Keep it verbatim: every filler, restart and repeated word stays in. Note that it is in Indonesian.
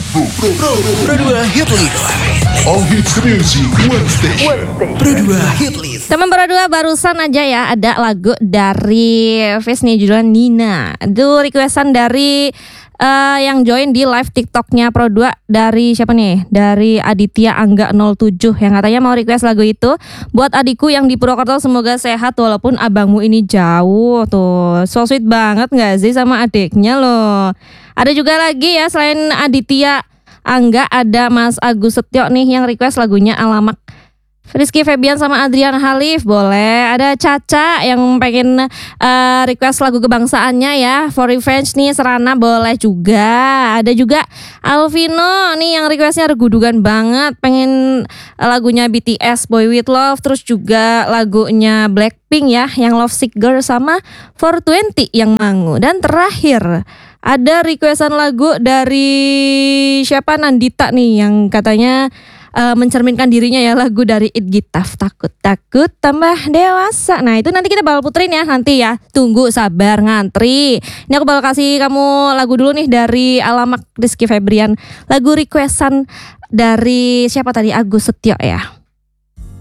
Pro, Pro, Pro, Pro dua Hit List. All Hits Music One Station. Pro dua Hit List. Teman Pro dua barusan aja ya ada lagu dari Face nih judulnya Nina. Itu requestan dari uh, yang join di live TikToknya Pro dua dari siapa nih? Dari Aditya Angga nol tujuh yang katanya mau request lagu itu buat adikku yang di Purwokerto, semoga sehat walaupun abangmu ini jauh. Tuh, so sweet banget gak sih sama adiknya loh. Ada juga lagi ya selain Aditya Angga ada Mas Agus Setio nih yang request lagunya Alamak. Rizky Febian sama Adrian Halif boleh. Ada Caca yang pengen uh, request lagu kebangsaannya ya, For Revenge nih Serana boleh juga. Ada juga Alvino nih yang requestnya regudugan banget, pengen lagunya B T S Boy With Love. Terus juga lagunya Blackpink ya yang Love Sick Girl sama four twenty yang Mangu. Dan terakhir ada requestan lagu dari siapa, Nandita nih yang katanya uh, mencerminkan dirinya ya, lagu dari It Gitaf, Takut-takut tambah dewasa. Nah itu nanti kita bakal puterin ya nanti ya, tunggu sabar ngantri. Ini aku bakal kasih kamu lagu dulu nih dari Alamak Rizky Febrian, lagu requestan dari siapa tadi, Agus Setio ya.